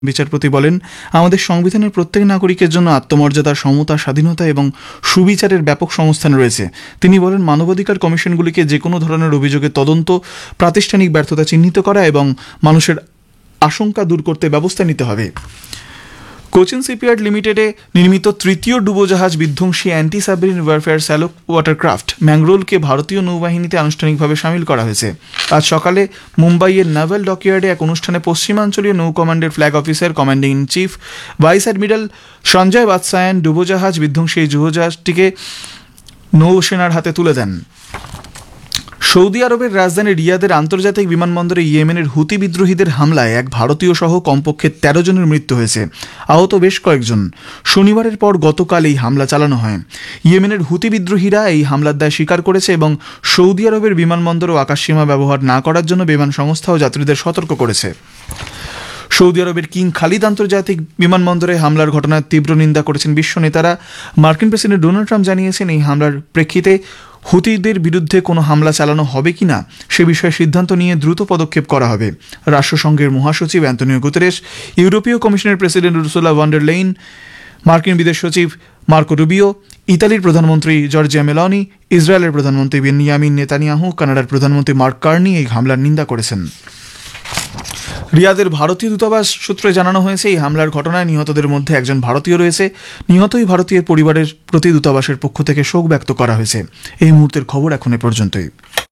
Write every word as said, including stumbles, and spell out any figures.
বিচারপতি বলেন, আমাদের সংবিধানের প্রত্যেক নাগরিকের জন্য আত্মমর্যাদা, সমতা, স্বাধীনতা এবং সুবিচারের ব্যাপক সংস্থান রয়েছে। তিনি বলেন, মানবাধিকার কমিশনগুলিকে যে কোনো ধরনের অভিযোগের তদন্ত, প্রাতিষ্ঠানিক ব্যর্থতা চিহ্নিত করা এবং মানুষের আশঙ্কা দূর করতে ব্যবস্থা নিতে হবে। কোচিন শিপইয়ার্ড লিমিটেডে নির্মিত তৃতীয় ডুবোজাহাজ বিধ্বংসী অ্যান্টি সাবমেরিন ওয়ারফেয়ার স্যালো ওয়াটারক্রাফট ম্যাংরোলকে ভারতীয় নৌবাহিনীতে আনুষ্ঠানিকভাবে সামিল করা হয়েছে। আজ সকালে মুম্বাইয়ের নাভাল ডকইয়ার্ডে এক অনুষ্ঠানে পশ্চিমাঞ্চলীয় নৌ কমান্ডের flag officer, commanding in chief vice admiral Sanjay Vatsyayan ডুবোজাহাজ বিধ্বংসী এই ডুবোজাহাজটিকে নৌসেনার হাতে তুলে দেন। সৌদি আরবের রাজধানী রিয়াদের আন্তর্জাতিক বিমানবন্দরে ইয়েমেনের হুতি বিদ্রোহীদের হামলায় এক ভারতীয় সহ কমপক্ষে তেরো জনের মৃত্যু হয়েছে, আহত বেশ কয়েকজন। শনিবারের পর গতকাল এই হামলা চালানো হয়। ইয়েমেনের হুতি বিদ্রোহীরা এই হামলার দায় স্বীকার করেছে এবং সৌদি আরবের বিমানবন্দর ও আকাশসীমা ব্যবহার না করার জন্য বিমান সংস্থা ও যাত্রীদের সতর্ক করেছে। সৌদি আরবের কিং খালিদ আন্তর্জাতিক বিমানবন্দরে হামলার ঘটনার তীব্র নিন্দা করেছেন বিশ্ব নেতারা। মার্কিন প্রেসিডেন্ট ডোনাল্ড ট্রাম্প জানিয়েছেন, এই হামলার প্রেক্ষিতে হুতিদের বিরুদ্ধে কোনো হামলা চালানো হবে কিনা সে বিষয়ে সিদ্ধান্ত নিয়ে দ্রুত পদক্ষেপ করা হবে। রাষ্ট্রসংঘের মহাসচিব অ্যান্তোনিও গুতেরেস, ইউরোপীয় কমিশনের president Ursula von der lane, মার্কিন বিদেশ সচিব মার্কো রুবিও, ইতালির প্রধানমন্ত্রী জর্জিয়া মেলোনি, ইসরায়েলের প্রধানমন্ত্রী বেনিয়ামিন নেতানিয়াহু, কানাডার প্রধানমন্ত্রী মার্ক কার্নি এই হামলার নিন্দা করেছেন। রিয়াদের ভারতীয় দূতাবাস সূত্রে জানানো হয়েছে, এই হামলার ঘটনায় নিহতদের মধ্যে একজন ভারতীয় রয়েছে। নিহতই ভারতীয় পরিবারের প্রতি দূতাবাসের পক্ষ থেকে শোক ব্যক্ত করা হয়েছে। এই মুহূর্তের খবর এখন এ পর্যন্তই।